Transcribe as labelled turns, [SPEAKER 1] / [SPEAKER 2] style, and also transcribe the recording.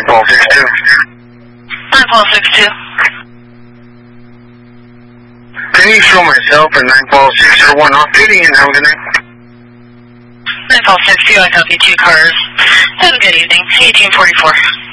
[SPEAKER 1] Nightfall 62.
[SPEAKER 2] Nightfall 62.
[SPEAKER 1] Can you show myself and Nightfall 601 off duty and have a good night?
[SPEAKER 2] Nightfall 62, I copy 2 cars. Have a good evening. 1844.